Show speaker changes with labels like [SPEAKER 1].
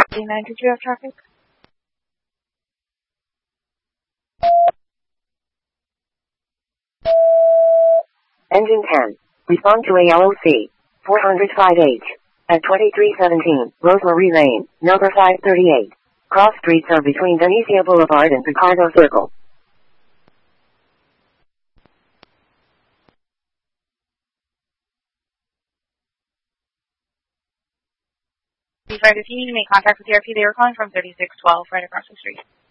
[SPEAKER 1] D9, did you have traffic?
[SPEAKER 2] Engine 10. Respond to ALOC 405H at 2317 Rosemary Lane, number 538. Cross streets are between Venezia Boulevard and Picardo Circle.
[SPEAKER 1] If you need to make contact with the RP, they were calling from 3612 right across the street.